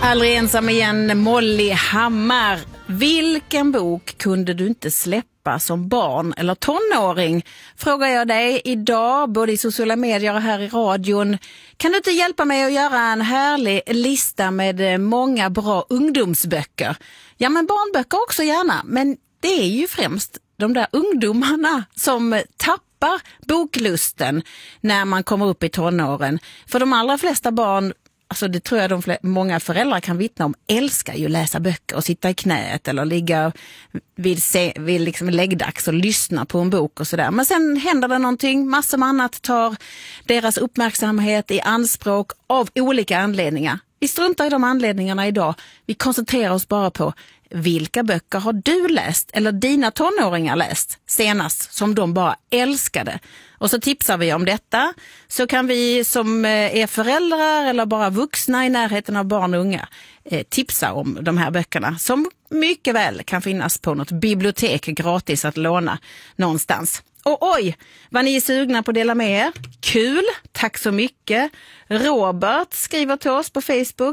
Aldrig ensam igen, Molly Hammar. Vilken bok kunde du inte släppa som barn eller tonåring? Frågar jag dig idag, både i sociala medier och här i radion. Kan du inte hjälpa mig att göra en härlig lista med många bra ungdomsböcker? Ja, men barnböcker också gärna, men det är ju främst de där ungdomarna som tappar boklusten när man kommer upp i tonåren. För de allra flesta barn, alltså det tror jag många föräldrar kan vittna om, älskar ju läsa böcker och sitta i knät eller ligga vid liksom läggdags och lyssna på en bok och sådär. Men sen händer det någonting, massor med annat tar deras uppmärksamhet i anspråk av olika anledningar. Vi struntar i de anledningarna idag. Vi koncentrerar oss bara på vilka böcker har du läst eller dina tonåringar läst senast som de bara älskade. Och så tipsar vi om detta, så kan vi som är föräldrar eller bara vuxna i närheten av barn och unga tipsa om de här böckerna som mycket väl kan finnas på något bibliotek gratis att låna någonstans. Och oj, vad ni är sugna på att dela med er. Kul, tack så mycket. Robert skriver till oss på Facebook.